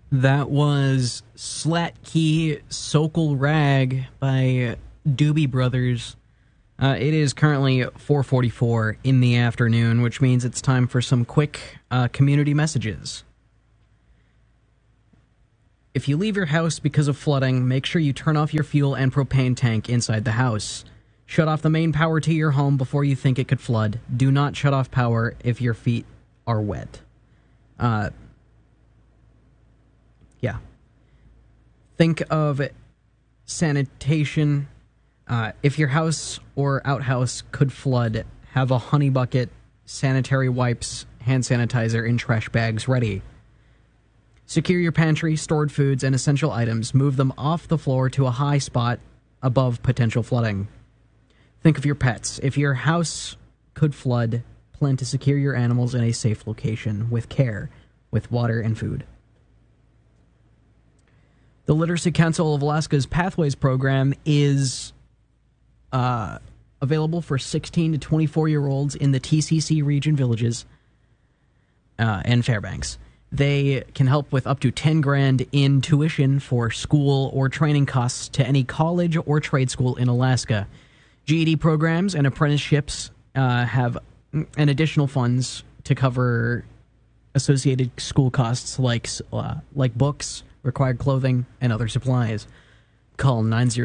That was Slatky Sokol Rag by Doobie Brothers. It is currently 4:44 in the afternoon, which means it's time for some quick community messages. If you leave your house because of flooding, make sure you turn off your fuel and propane tank inside the house. Shut off the main power to your home before you think it could flood. Do not shut off power if your feet are wet. Yeah. Think of sanitation. If your house or outhouse could flood, have a honey bucket, sanitary wipes, hand sanitizer, and trash bags ready. Secure your pantry, stored foods, and essential items. Move them off the floor to a high spot above potential flooding. Think of your pets. If your house could flood, plan to secure your animals in a safe location with care, with water and food. The Literacy Council of Alaska's Pathways program is available for 16 to 24-year-olds in the TCC region villages and Fairbanks. They can help with up to $10,000 in tuition for school or training costs to any college or trade school in Alaska. GED programs and apprenticeships have an additional funds to cover associated school costs like books, required clothing, and other supplies. Call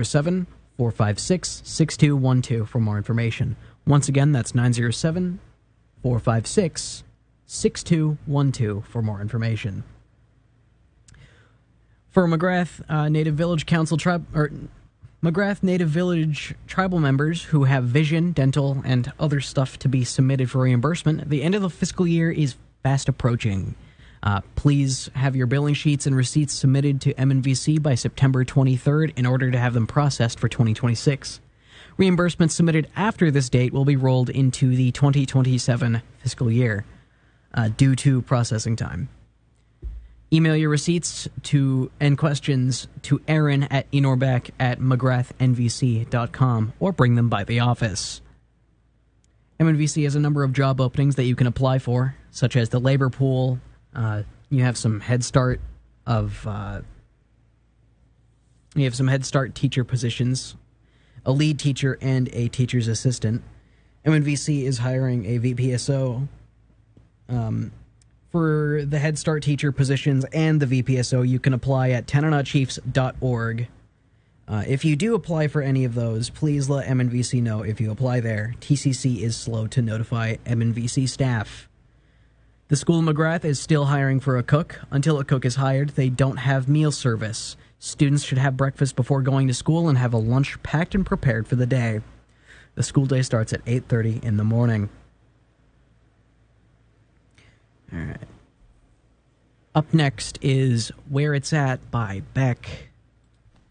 907-456-6212 for more information. Once again, that's 907-456-6212 for more information. For McGrath Native Village Council McGrath Native Village tribal members who have vision, dental, and other stuff to be submitted for reimbursement, the end of the fiscal year is fast approaching. Please have your billing sheets and receipts submitted to MNVC by September 23rd in order to have them processed for 2026. Reimbursements submitted after this date will be rolled into the 2027 fiscal year due to processing time. Email your receipts and questions to Aaron at enorbeck@mcgrathnvc.com or bring them by the office. MNVC has a number of job openings that you can apply for, such as the labor pool. You have some Head Start teacher positions, a lead teacher, and a teacher's assistant. MNVC is hiring a VPSO. For the Head Start teacher positions and the VPSO, you can apply at Tananachiefs.org. If you do apply for any of those, please let MNVC know if you apply there. TCC is slow to notify MNVC staff. The school in McGrath is still hiring for a cook. Until a cook is hired, they don't have meal service. Students should have breakfast before going to school and have a lunch packed and prepared for the day. The school day starts at 8:30 in the morning. All right. Up next is Where It's At by Beck.